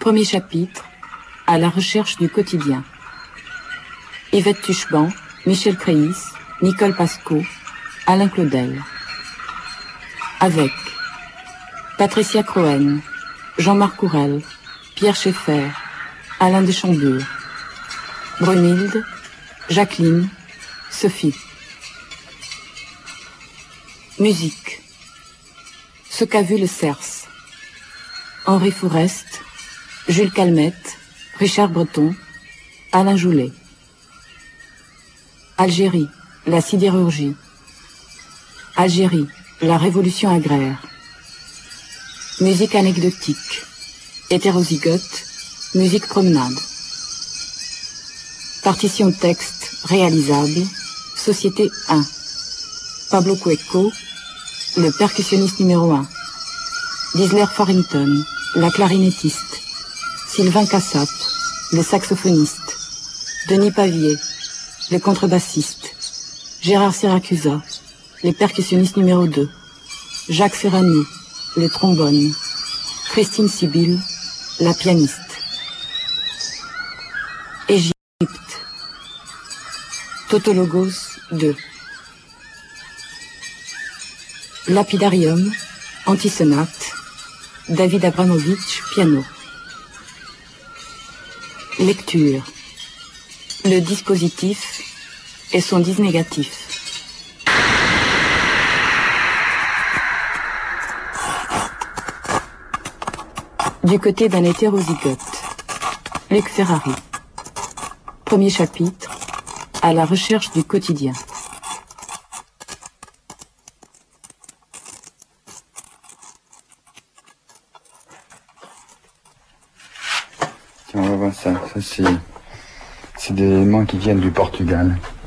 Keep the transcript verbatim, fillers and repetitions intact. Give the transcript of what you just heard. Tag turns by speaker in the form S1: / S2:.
S1: Premier chapitre, à la recherche du quotidien. Yvette Tuchban, Michel Créis, Nicole Pasco, Alain Claudel. Avec Patricia Croen, Jean-Marc Courel, Pierre Schaeffer, Alain Deschambure, Brunhilde, Jacqueline, Sophie. Musique. Ce qu'a vu le Cerce. Henri Fourest, Jules Calmette, Richard Breton, Alain Joulet. Algérie, la sidérurgie. Algérie, la révolution agraire. Musique anecdotique. Hétérozygote, musique promenade. Partition texte réalisable, Société un. Pablo Cueco, le percussionniste numéro un. Gisler Farrington, la clarinettiste. Sylvain Cassap, le saxophoniste. Denis Pavier, le contrebassiste. Gérard Siracusa, les percussionnistes numéro deux. Jacques Serrano, le trombone. Christine Sibyl, la pianiste. Égypte. Tautologos deux. Lapidarium, antisonate. David Abramovitch, piano. Lecture. Le dispositif et son disnégatif. Du côté d'un hétérozygote. Luc Ferrari. Premier chapitre. À la recherche du quotidien.
S2: Tiens, on va voir ça. Ça, c'est, c'est des éléments qui viennent du Portugal.